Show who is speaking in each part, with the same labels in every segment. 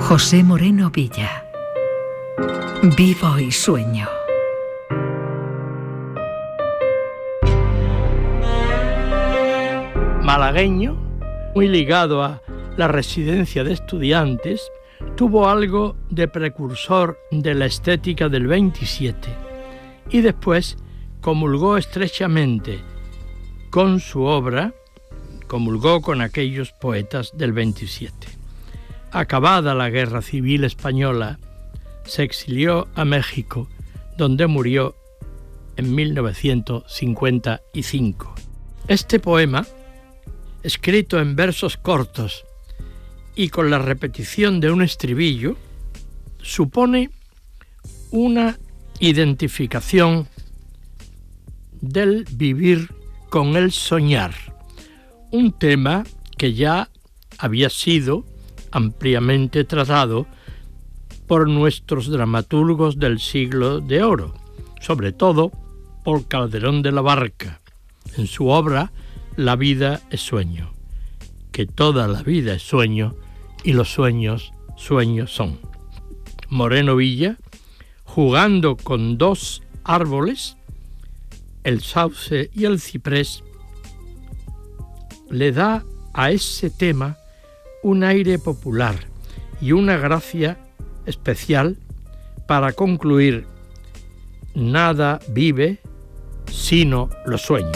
Speaker 1: José Moreno Villa. Vivo y sueño.
Speaker 2: Malagueño, muy ligado a la residencia de estudiantes, tuvo algo de precursor de la estética del 27 y después comulgó estrechamente con su obra, comulgó con aquellos poetas del 27. Acabada la Guerra Civil Española, se exilió a México, donde murió en 1955. Este poema, escrito en versos cortos y con la repetición de un estribillo, supone una identificación del vivir con el soñar, un tema que ya había sido ampliamente tratado por nuestros dramaturgos del siglo de oro, sobre todo por Calderón de la Barca, en su obra La vida es sueño, que toda la vida es sueño y los sueños, sueños son. Moreno Villa, jugando con dos árboles, el sauce y el ciprés, le da a ese tema un aire popular y una gracia especial para concluir: nada vive sino los sueños.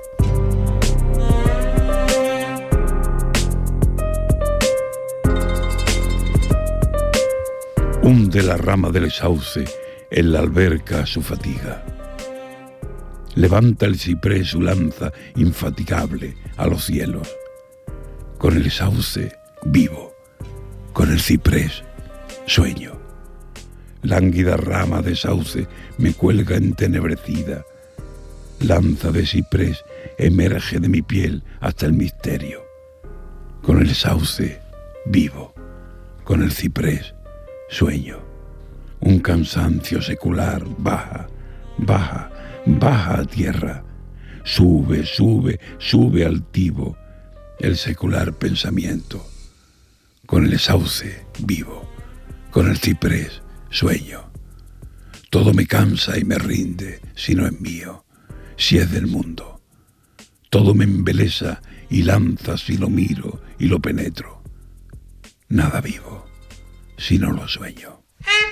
Speaker 3: Hunde la rama del sauce en la alberca su fatiga. Levanta el ciprés su lanza infatigable a los cielos. Con el sauce vivo, con el ciprés sueño. Lánguida rama de sauce me cuelga entenebrecida. Lanza de ciprés emerge de mi piel hasta el misterio. Con el sauce vivo, con el ciprés sueño. Un cansancio secular baja, baja, baja a tierra. Sube, sube, sube altivo el secular pensamiento. Con el sauce vivo, con el ciprés sueño. Todo me cansa y me rinde si no es mío, si es del mundo. Todo me embelesa y lanza si lo miro y lo penetro. Nada vivo si no lo sueño.